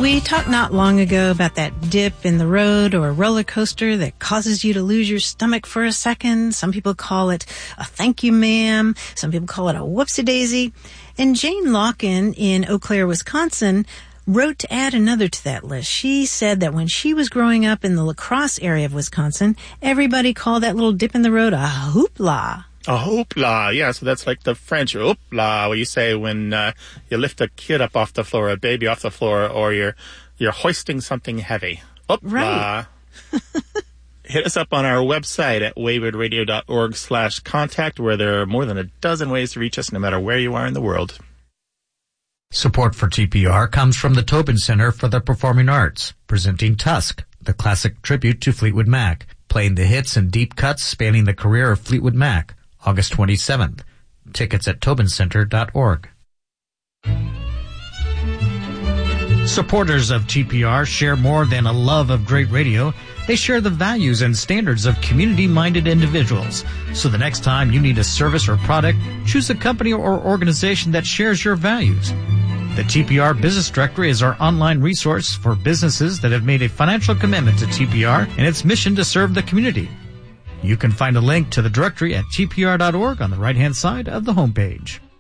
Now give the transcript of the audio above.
We talked not long ago about that dip in the road or a roller coaster that causes you to lose your stomach for a second. Some people call it a thank you, ma'am. Some people call it a whoopsie-daisy. And Jane Lockin in Eau Claire, Wisconsin, wrote to add another to that list. She said that when she was growing up in the La Crosse area of Wisconsin, everybody called that little dip in the road a hoopla. A hoopla, yeah, so that's like the French hoopla, what you say when you lift a kid up off the floor, a baby off the floor, or you're hoisting something heavy. Hoopla. Right. Hit us up on our website at waywardradio.org/contact, where there are more than a dozen ways to reach us no matter where you are in the world. Support for TPR comes from the Tobin Center for the Performing Arts, presenting Tusk, the classic tribute to Fleetwood Mac, playing the hits and deep cuts spanning the career of Fleetwood Mac, August 27th. Tickets at tobincenter.org. Supporters of TPR share more than a love of great radio. They share the values and standards of community-minded individuals. So the next time you need a service or product, choose a company or organization that shares your values. The TPR Business Directory is our online resource for businesses that have made a financial commitment to TPR and its mission to serve the community. You can find a link to the directory at tpr.org on the right-hand side of the homepage.